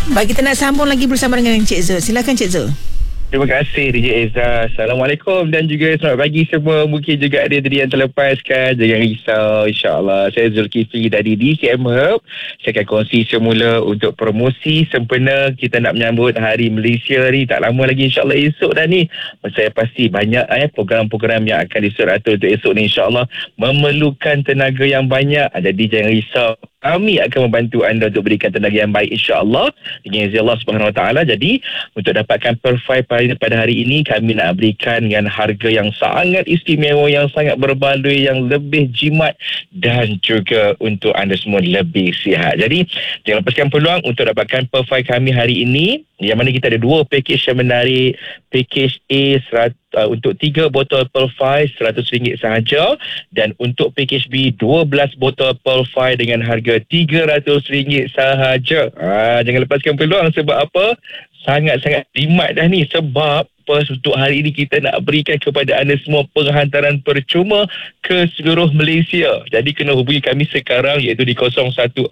Baik, kita nak sambung lagi bersama dengan Encik Zul. Silakan Encik Zul. Terima kasih DJ Ezra. Assalamualaikum dan juga selamat pagi semua. Mungkin juga ada tadi yang terlepaskan. Jangan risau, insyaAllah. Saya Zulkifli dari DCM Hub. Saya akan kongsi semula untuk promosi sempena kita nak menyambut Hari Malaysia ni. Tak lama lagi, insyaAllah esok dah ni. Saya pasti banyak program-program yang akan disuruh-atur untuk esok ni, insyaAllah memerlukan tenaga yang banyak. Jadi jangan risau. Kami akan membantu anda untuk berikan tenaga yang baik, insya-Allah dengan izin Allah Subhanahu Wa Taala. Jadi untuk dapatkan perfect pada hari ini, kami nak berikan dengan harga yang sangat istimewa, yang sangat berbaloi, yang lebih jimat dan juga untuk anda semua lebih sihat. Jadi jangan lepaskan peluang untuk dapatkan perfect kami hari ini, yang mana kita ada dua package yang menarik. Package A untuk 3 botol Pearl 5 RM100 sahaja, dan untuk package B 12 botol Pearl 5 dengan harga RM300 sahaja. Jangan lepaskan peluang. Sebab apa? Sangat-sangat jimat dah ni. Sebab untuk hari ini kita nak berikan kepada anda semua penghantaran percuma ke seluruh Malaysia. Jadi kena hubungi kami sekarang, iaitu di 014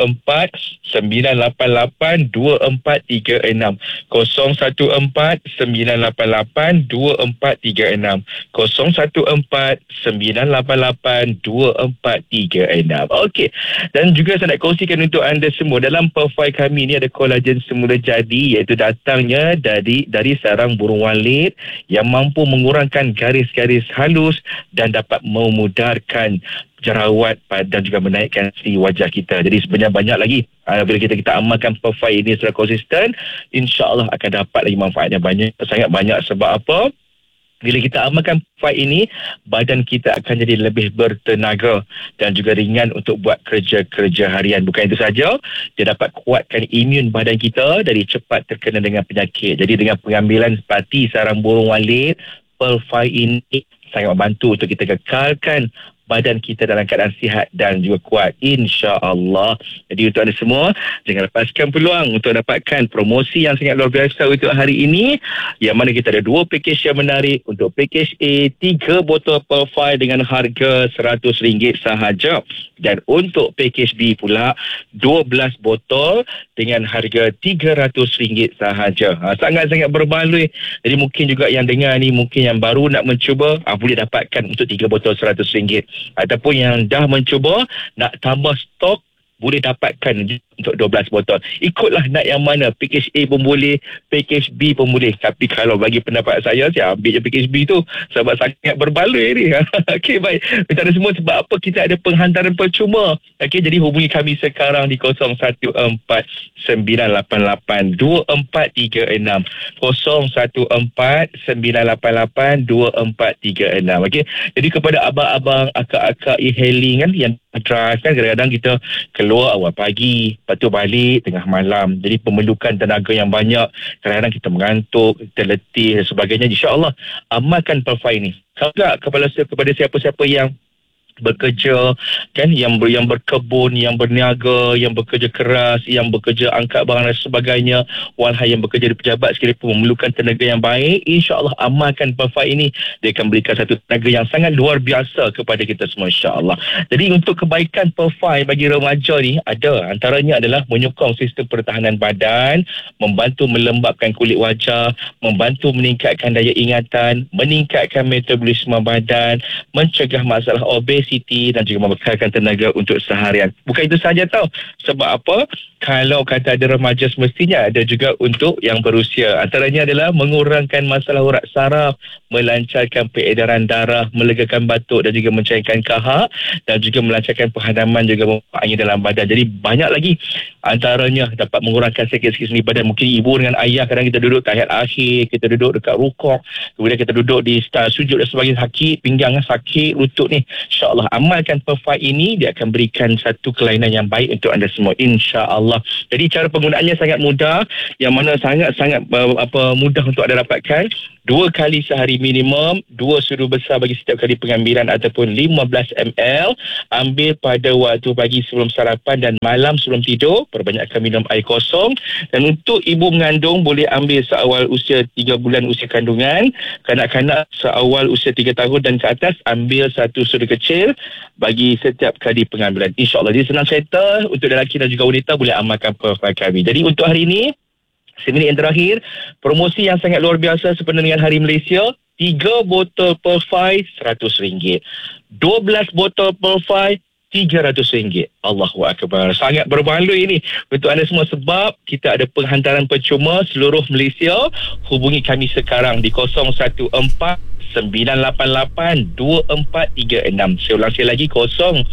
988 2436, 014 988 2436, 014 988 2436. Okey. Dan juga saya nak kongsikan untuk anda semua, dalam profil kami ni ada kolagen semula jadi, iaitu datangnya dari sarang burung walet yang mampu mengurangkan garis-garis halus dan dapat memudarkan jerawat dan juga menaikkan si wajah kita. Jadi sebenarnya banyak lagi bila kita amalkan profil ini secara konsisten, insya-Allah akan dapat lagi manfaatnya banyak, sangat banyak. Sebab apa? Bila kita amalkan fight ini, badan kita akan jadi lebih bertenaga dan juga ringan untuk buat kerja-kerja harian. Bukan itu saja, dia dapat kuatkan imun badan kita dari cepat terkena dengan penyakit. Jadi dengan pengambilan seperti sarang burung walet, Pearl 5 ini sangat membantu untuk kita kekalkan badan kita dalam keadaan sihat dan juga kuat, insya-Allah. Jadi untuk anda semua, jangan lepaskan peluang untuk dapatkan promosi yang sangat luar biasa untuk hari ini, yang mana kita ada dua package yang menarik. Untuk package A, 3 botol Pearl 5 dengan harga RM100 sahaja, dan untuk package B pula 12 botol dengan harga RM300 sahaja. Sangat-sangat berbaloi. Jadi mungkin juga yang dengar ni, mungkin yang baru nak mencuba, boleh dapatkan untuk 3 botol RM100. Ataupun yang dah mencuba nak tambah stok, boleh dapatkan untuk 12 botol. Ikutlah nak yang mana. Package A pun boleh, package B pun boleh. Tapi kalau bagi pendapat saya ambil je package B tu, sebab sangat berbaloi ni. Okey, baik. Kita ada semua sebab apa? Kita ada penghantaran percuma. Okey, jadi hubungi kami sekarang di 014 988 2436, 014 988 2436. Okey, jadi kepada abang-abang, akak-akak e-hailing kan, yang drive kan, kadang-kadang kita keluar awal pagi, lepas tu balik tengah malam. Jadi memerlukan tenaga yang banyak. Kadang-kadang kita mengantuk, kita letih dan sebagainya. InsyaAllah amalkan profil ini. Kalau kepada siapa-siapa yang bekerja kan, yang berkebun, yang berniaga, yang bekerja keras, yang bekerja angkat barang dan sebagainya, walhai yang bekerja di pejabat sekalipun, memerlukan tenaga yang baik, insya-Allah amalkan profil ini. Dia akan berikan satu tenaga yang sangat luar biasa kepada kita semua, insya-Allah. Jadi untuk kebaikan profil bagi remaja ni, ada antaranya adalah menyokong sistem pertahanan badan, membantu melembapkan kulit wajah, membantu meningkatkan daya ingatan, meningkatkan metabolisme badan, mencegah masalah obesitas dan juga membekalkan tenaga untuk seharian. Bukan itu sahaja tau. Sebab apa? Kalau kata ada remaja, semestinya ada juga untuk yang berusia. Antaranya adalah mengurangkan masalah urat saraf, melancarkan peredaran darah, melegakan batuk dan juga mencairkan kahak, dan juga melancarkan penghadaman juga angin dalam badan. Jadi banyak lagi. Antaranya dapat mengurangkan sakit-sakit sendi badan. Mungkin ibu dengan ayah kadang kita duduk tahiyat akhir, kita duduk dekat rukuk, kemudian kita duduk di sujud dan sebagainya, sakit pinggang, sakit lutut ni. InsyaAllah amalkan profil ini, dia akan berikan satu kelainan yang baik untuk anda semua, insya-Allah. Jadi cara penggunaannya sangat mudah, yang mana sangat-sangat mudah untuk anda dapatkan. 2 kali sehari minimum, 2 sudu besar bagi setiap kali pengambilan, ataupun 15 ml. Ambil pada waktu pagi sebelum sarapan dan malam sebelum tidur. Perbanyakkan minum air kosong. Dan untuk ibu mengandung, boleh ambil seawal usia 3 bulan usia kandungan. Kanak-kanak seawal usia 3 tahun dan ke atas, ambil 1 sudu kecil bagi setiap kali pengambilan, insya-Allah. Jadi senang cerita, untuk lelaki dan juga wanita boleh amalkan profil kami. Jadi untuk hari ini, Seminit yang terakhir, promosi yang sangat luar biasa sempena dengan Hari Malaysia. 3 botol Pearl 5 RM100. 12 botol Pearl 5 RM300. Allahu Akbar. Sangat berbaloi ini untuk anda semua sebab kita ada penghantaran percuma seluruh Malaysia. Hubungi kami sekarang di 014 988 2436. Saya ulang sekali lagi, 014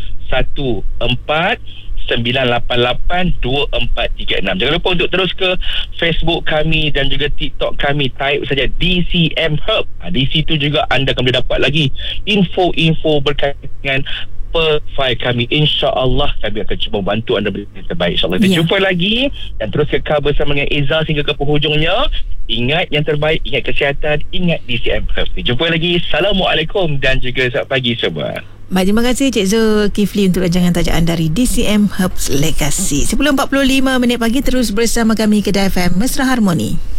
988-2436. Jangan lupa untuk terus ke Facebook kami dan juga TikTok kami. Type saja DCM Herb. Di situ juga anda akan boleh dapat lagi info-info berkaitan dengan Pearl kami. InsyaAllah kami akan cuba bantu anda beri yang terbaik. InsyaAllah kita jumpa lagi dan terus kekal bersama dengan Izzah sehingga ke penghujungnya. Ingat yang terbaik, ingat kesihatan, ingat DCM Herb. Jumpa lagi. Assalamualaikum dan juga selamat pagi semua. Baik, terima kasih Cik Zul Kifli untuk rancangan tajaan dari DCM Herbs Legacy. 10.45 pagi terus bersama kami Kedai FM Mesra Harmoni.